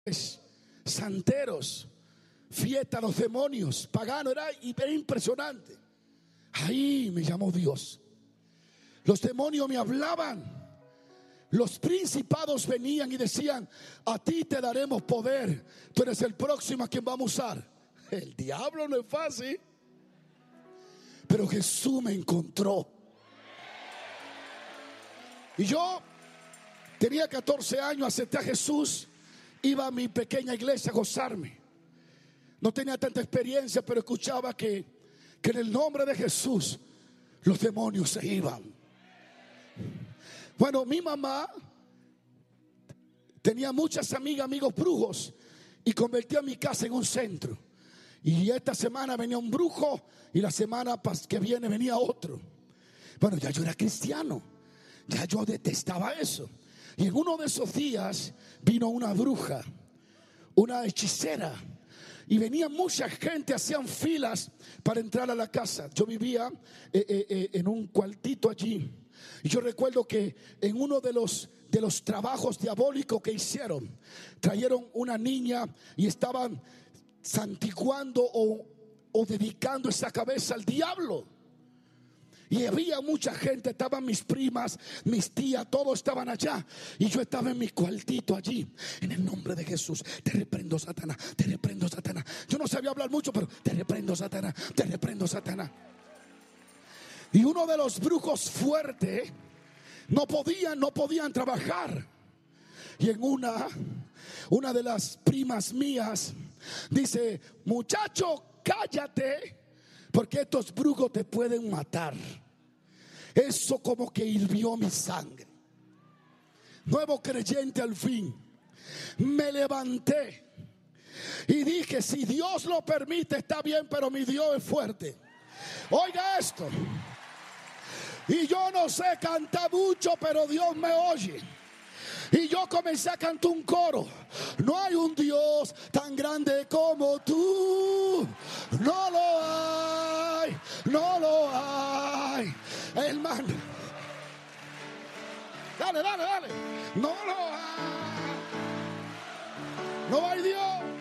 santeros, fiesta a los demonios, pagano, era impresionante. Ahí me llamó Dios. Los demonios me hablaban. Los principados venían y decían: a ti te daremos poder, tú eres el próximo a quien vamos a usar. El diablo no es fácil, pero Jesús me encontró. Y yo tenía 14 años, acepté a Jesús, iba a mi pequeña iglesia a gozarme. No tenía tanta experiencia, pero escuchaba que en el nombre de Jesús los demonios se iban. Bueno, mi mamá tenía muchas amigos brujos y convertía mi casa en un centro. Y esta semana venía un brujo y la semana que viene venía otro. Bueno, ya yo era cristiano, ya yo detestaba eso. Y en uno de esos días vino una bruja, una hechicera, y venía mucha gente, hacían filas para entrar a la casa. Yo vivía en un cuartito allí. Y yo recuerdo que en uno de los trabajos diabólicos que hicieron, trajeron una niña y estaban santiguando o dedicando esa cabeza al diablo. Y había mucha gente, estaban mis primas, mis tías, todos estaban allá. Y yo estaba en mi cuartito allí. En el nombre de Jesús, te reprendo, Satanás, te reprendo, Satanás. Yo no sabía hablar mucho, pero te reprendo, Satanás, te reprendo, Satanás. Y uno de los brujos fuertes no podían trabajar. Y en una de las primas mías dice: muchacho, cállate, porque estos brujos te pueden matar. Eso como que hirvió mi sangre. Nuevo creyente al fin. Me levanté y dije: si Dios lo permite está bien, pero mi Dios es fuerte. Oiga esto. Y yo no sé cantar mucho, pero Dios me oye. Y yo comencé a cantar un coro: no hay un Dios tan grande como tú. No lo hay, no lo hay, hermano. Dale. No lo hay. No hay Dios.